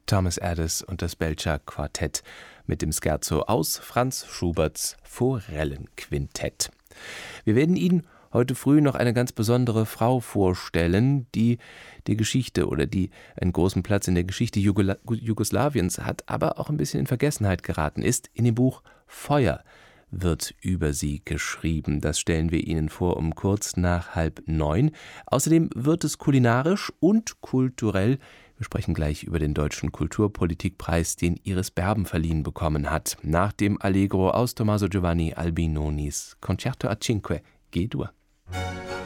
Thomas Adès und das Belcher Quartett mit dem Scherzo aus Franz Schuberts Forellenquintett. Wir werden Ihnen heute früh noch eine ganz besondere Frau vorstellen, die die Geschichte oder die einen großen Platz in der Geschichte Jugoslawiens hat, aber auch ein bisschen in Vergessenheit geraten ist. In dem Buch Feuer wird über sie geschrieben. Das stellen wir Ihnen vor um kurz nach 8:30. Außerdem wird es kulinarisch und kulturell. Wir sprechen gleich über den Deutschen Kulturpolitikpreis, den Iris Berben verliehen bekommen hat. Nach dem Allegro aus Tommaso Giovanni Albinonis Concerto a Cinque G-Dur.